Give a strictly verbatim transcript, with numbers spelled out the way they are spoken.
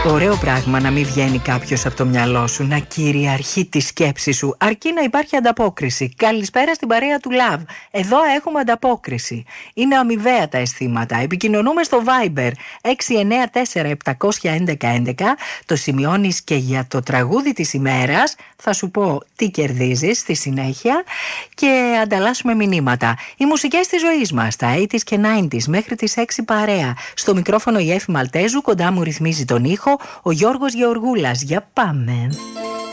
Ωραίο πράγμα να μην βγαίνει κάποιος από το μυαλό σου, να κυριαρχεί τη σκέψη σου, αρκεί να υπάρχει ανταπόκριση. Καλησπέρα στην παρέα του Love. Εδώ έχουμε ανταπόκριση. Είναι αμοιβαία τα αισθήματα. Επικοινωνούμε στο Viber έξι εννέα τέσσερα επτά ένα ένα ένα. Το σημειώνεις και για το τραγούδι της ημέρας. Θα σου πω τι κερδίζεις στη συνέχεια και ανταλλάσσουμε μηνύματα. Οι μουσικές της ζωής μας, τα ογδόντα και ενενήντα μέχρι τις έξι παρέα. Στο μικρόφωνο η Εφη Μαλτέζου, κοντά μου ρυθμίζει τον ήχο ο Γιώργος Γεωργούλας. Για πάμε.